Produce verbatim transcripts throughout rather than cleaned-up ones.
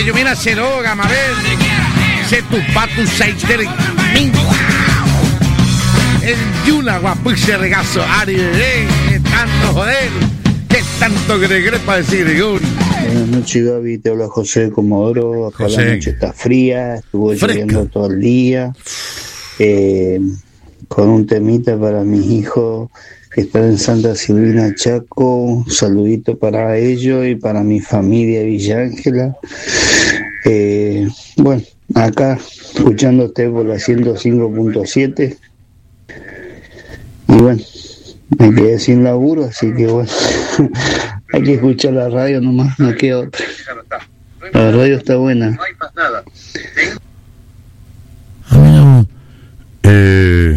Ellos mira Ceroga, Mabel. Se tu patu seiter. El Yuna guapuche regazo. Ari, eh, que tanto joder. Que tanto que te crees para decir, Gun. Buenas noches, Gaby, te habla José de Comodoro. Acá José. la noche está fría, estuvo Fresca. lloviendo todo el día. Eh, con un temita para mis hijos que están en Santa Silvina, Chaco. Un saludito para ellos y para mi familia Villa Ángela. Eh, bueno, acá escuchándote por la ciento cinco punto siete. Y bueno, me quedé sin laburo, así que bueno, hay que escuchar la radio nomás, no queda otra. La radio está buena. Ah, mira, eh,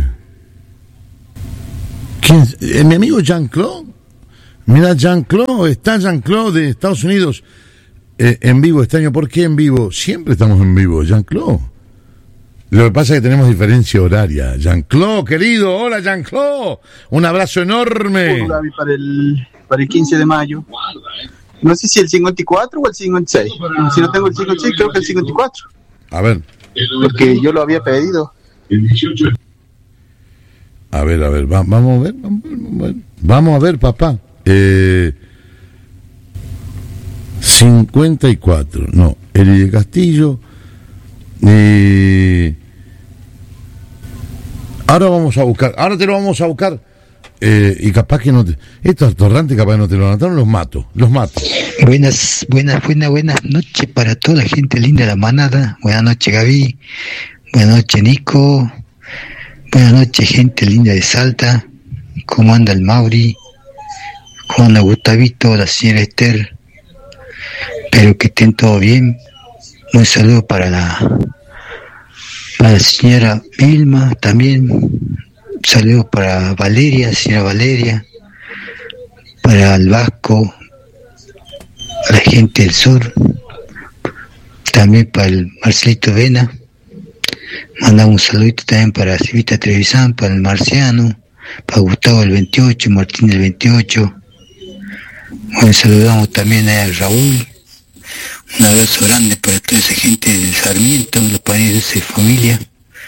¿quién? Eh, mi amigo Jean-Claude. Mira, Jean-Claude, está Jean-Claude de Estados Unidos eh, en vivo este año. ¿Por qué en vivo? Siempre estamos en vivo, Jean-Claude. Lo que pasa es que tenemos diferencia horaria. Jean-Claude, querido, hola Jean-Claude. Un abrazo enorme. Hola, Gaby, para el, para el quince de mayo. No sé si el cincuenta y cuatro o el cincuenta y seis. Si no tengo el cincuenta y seis, creo que el cincuenta y cuatro. A ver. Porque yo lo había pedido. A ver, a ver, va, vamos a ver, vamos a ver, vamos a ver, vamos a ver, papá. Eh, cincuenta y cuatro, no, Eli de Castillo. Eh, ahora vamos a buscar, ahora te lo vamos a buscar. Eh, y capaz que no te, estos atorrantes capaz que no te lo anotaron, los mato, los mato. Buenas, buenas, buenas, buenas noches para toda la gente linda de la manada. Buenas noches, Gaby. Buenas noches, Nico. Buenas noches, gente linda de Salta. ¿Cómo anda el Mauri? ¿Cómo anda Gustavito, la señora Esther? Espero que estén todo bien. Un saludo para la, para la señora Vilma también. Un saludo para Valeria, señora Valeria. Para el Vasco, a la gente del sur. También para el Marcelito Vena. Mandamos un saludito también para Civita Trevisan, para el Marciano, para Gustavo el veintiocho, Martín el veintiocho. Bueno, saludamos también a Raúl. Un abrazo grande para toda esa gente del Sarmiento, los paneles de familia.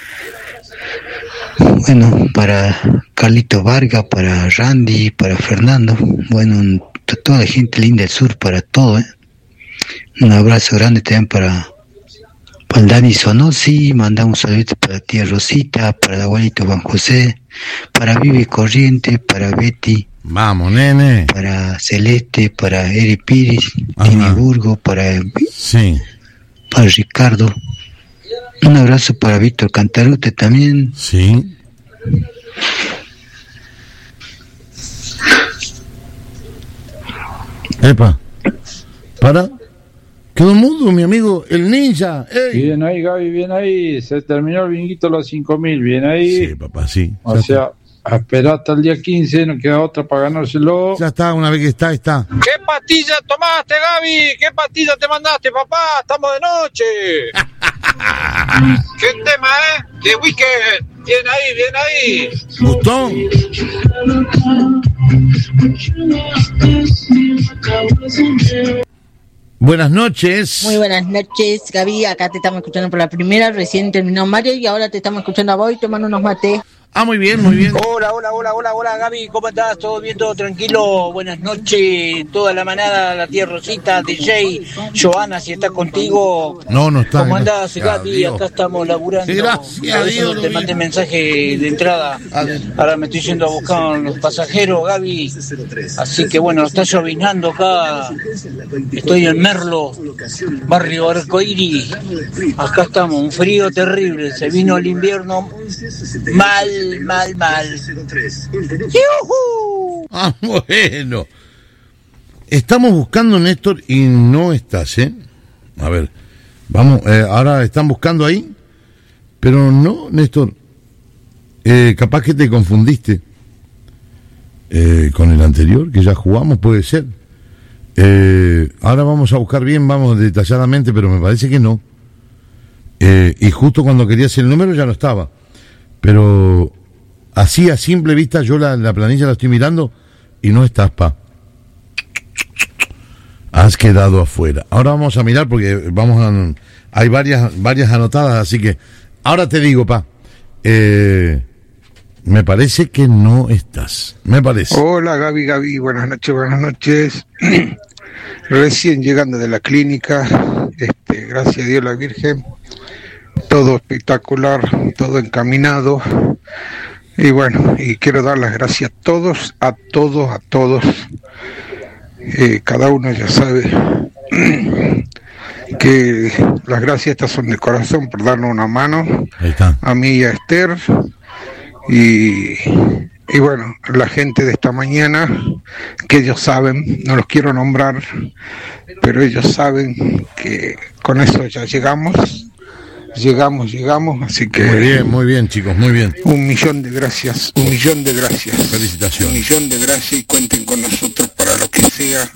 Bueno, para Carlitos Vargas, para Randy, para Fernando. Bueno, toda la gente linda del sur, para todo, ¿eh? Un abrazo grande también para Para el Dani Sonosi, mandamos un saludito para la tía Rosita, para el abuelito Juan José, para Vivi Corriente, para Betty. Vamos, nene. Para Celeste, para Eri Piris, Tini Burgo, para, sí. para Ricardo. Un abrazo para Víctor Cantarute también. Sí. Epa. Para. Quedó mudo, mi amigo, el ninja. ¡Ey! Bien ahí, Gaby, bien ahí. Se terminó el binguito los cinco mil, bien ahí. Sí, papá, sí. O Ya sea, a esperar hasta el día quince, no queda otra para ganárselo. Ya está, una vez que está, está. ¿Qué pastilla tomaste, Gaby? ¿Qué pastilla te mandaste, papá? Estamos de noche. ¿Qué tema, eh? ¿Qué weekend? Bien ahí, bien ahí. ¿Gustó? Buenas noches. Muy buenas noches, Gaby. Acá te estamos escuchando por la primera. Recién terminó Mario y ahora te estamos escuchando a vos y tomando unos mates. Ah, muy bien, muy bien. Hola, hola, hola, hola, hola, Gaby. ¿Cómo estás? ¿Todo bien? ¿Todo tranquilo? Buenas noches. Toda la manada, la tía Rosita, D J, Joana, si está contigo. No, no está. ¿Cómo andás, Gracias Gaby? a Dios. Acá estamos laburando. Sí, gracias Por a eso Dios, no te lo mandé vi. mensaje de entrada. Ahora me estoy yendo a buscar los pasajeros, Gaby. Así que bueno, está llovinando acá. Estoy en Merlo, barrio Arcoíris. Acá estamos, un frío terrible. Se vino el invierno mal, mal, mal. ¡Yujú! Ah, bueno. Estamos buscando, Néstor, y no estás, ¿eh? A ver, vamos, eh, ahora están buscando ahí, pero no, Néstor. Eh, capaz que te confundiste eh, con el anterior, que ya jugamos, puede ser. Eh, ahora vamos a buscar bien, vamos detalladamente, pero me parece que no. Eh, y justo cuando querías el número ya no estaba. Pero así a simple vista yo la, la planilla la estoy mirando y no estás, pa. has quedado afuera. Ahora vamos a mirar porque vamos a, hay varias varias anotadas, así que ahora te digo, pa, eh, me parece que no estás, me parece. Hola Gaby, Gaby, buenas noches, buenas noches. Recién llegando de la clínica, este, gracias a Dios la Virgen, todo espectacular, todo encaminado. Y bueno, y quiero dar las gracias a todos, a todos, a todos. Eh, cada uno ya sabe que las gracias estas son de corazón por darnos una mano. Ahí está. A mí y a Esther. Y, y bueno, la gente de esta mañana, que ellos saben, no los quiero nombrar, pero ellos saben que con eso ya llegamos. Llegamos, llegamos, así que... Muy bien, muy bien, chicos, muy bien. Un millón de gracias, un millón de gracias. Felicitaciones. Un millón de gracias y cuenten con nosotros para lo que sea.